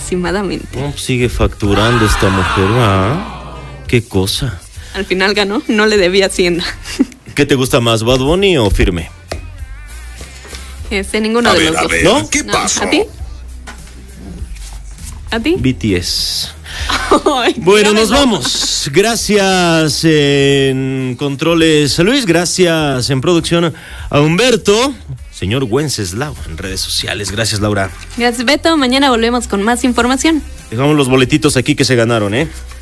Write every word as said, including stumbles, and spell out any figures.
aproximadamente. No, sigue facturando esta mujer, ¿ah? ¿Qué cosa? Al final ganó, no le debía Hacienda. ¿Qué te gusta más, Bad Bunny o Firme? Este, ninguno A de ver, los a dos. ver, ¿No? ¿qué No, pasó? ¿a ti? ¿A ti? B T S. Ay, Bueno, ya nos me- vamos. Gracias en controles a Luis, gracias en producción a Humberto, señor Wenceslao en redes sociales. Gracias, Laura. Gracias, Beto. Mañana volvemos con más información. Dejamos los boletitos aquí que se ganaron, ¿eh?